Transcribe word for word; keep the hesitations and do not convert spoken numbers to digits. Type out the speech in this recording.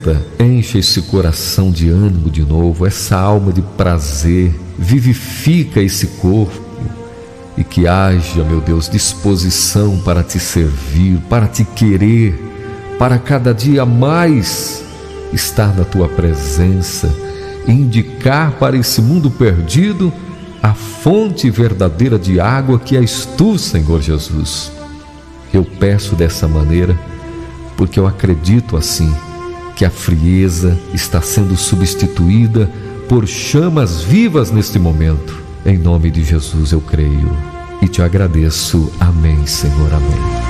Enche esse coração de ânimo de novo, essa alma de prazer, vivifica esse corpo e que haja, meu Deus, disposição para te servir, para te querer, para cada dia mais estar na tua presença e indicar para esse mundo perdido a fonte verdadeira de água que és tu, Senhor Jesus. Eu peço dessa maneira porque eu acredito assim que a frieza está sendo substituída por chamas vivas neste momento. Em nome de Jesus eu creio e te agradeço. Amém, Senhor, amém.